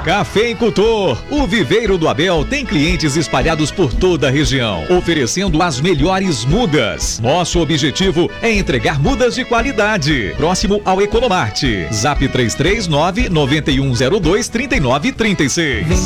Cafeicultor, o Viveiro do Abel tem clientes espalhados por toda a região, oferecendo as melhores mudas. Nosso objetivo é entregar mudas de qualidade, próximo ao Economarte. Zap 339-9102-3936.